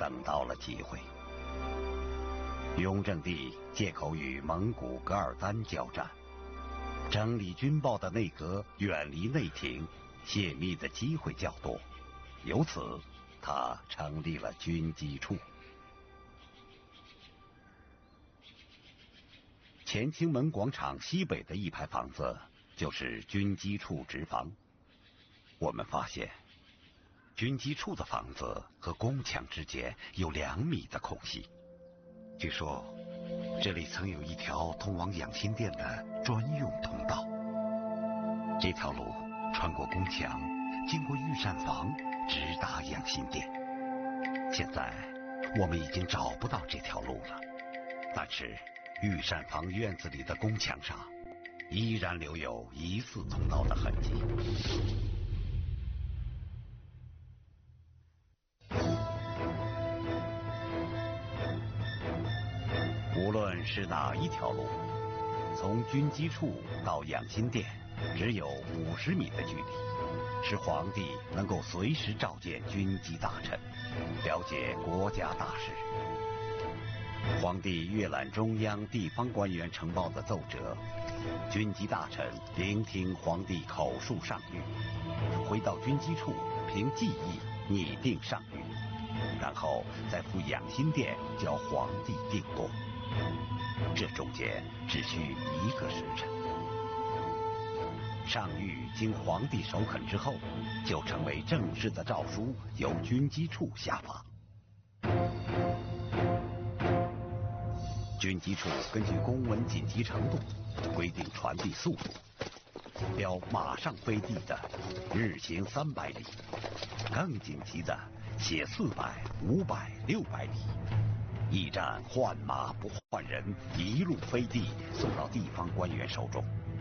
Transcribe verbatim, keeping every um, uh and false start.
等到了机会。雍正帝借口与蒙古噶尔丹交战，整理军报的内阁远离内廷，泄密的机会较多，由此他成立了军机处。乾清门广场西北的一排房子就是军机处直房。我们发现，军机处的房子和宫墙之间有两米的空隙。据说，这里曾有一条通往养心殿的专用通道。这条路穿过宫墙，经过御膳房，直达养心殿。现在我们已经找不到这条路了，但是御膳房院子里的宫墙上依然留有疑似通道的痕迹。无论是哪一条路，从军机处到养心殿只有五十米的距离，使皇帝能够随时召见军机大臣，了解国家大事。皇帝阅览中央地方官员呈报的奏折，军机大臣聆听皇帝口述上谕，回到军机处凭记忆拟定上谕，然后再赴养心殿交皇帝定夺。这中间只需一个时辰。上谕经皇帝首肯之后，就成为正式的诏书，由军机处下发。军机处根据公文紧急程度规定传递速度，标马上飞递的日行三百里，更紧急的写四百、五百、六百里。驿站换马不换人，一路飞递送到地方官员手中。